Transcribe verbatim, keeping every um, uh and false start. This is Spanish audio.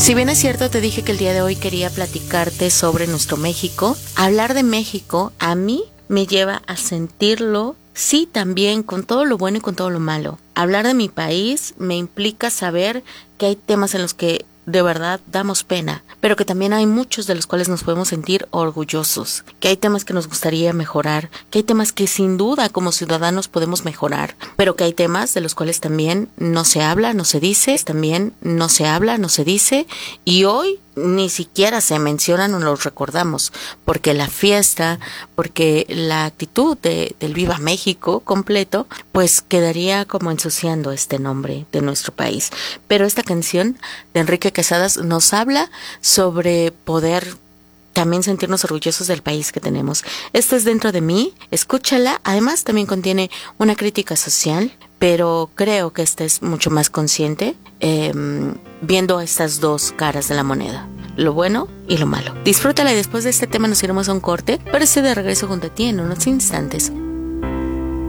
Si bien es cierto, te dije que el día de hoy quería platicarte sobre nuestro México, hablar de México a mí me lleva a sentirlo, sí, también con todo lo bueno y con todo lo malo. Hablar de mi país me implica saber que hay temas en los que de verdad damos pena, pero que también hay muchos de los cuales nos podemos sentir orgullosos, que hay temas que nos gustaría mejorar, que hay temas que sin duda como ciudadanos podemos mejorar, pero que hay temas de los cuales también no se habla, no se dice, también no se habla, no se dice, y hoy ni siquiera se mencionan o los recordamos, porque la fiesta, porque la actitud de, del Viva México completo, pues quedaría como ensuciando este nombre de nuestro país. Pero esta canción de Enrique Casadas nos habla sobre poder también sentirnos orgullosos del país que tenemos. Esto es Dentro de mí, escúchala. Además también contiene una crítica social, pero creo que esta es mucho más consciente, eh, viendo estas dos caras de la moneda, lo bueno y lo malo. Disfrútala y después de este tema nos iremos a un corte, pero estoy de regreso junto a ti en unos instantes.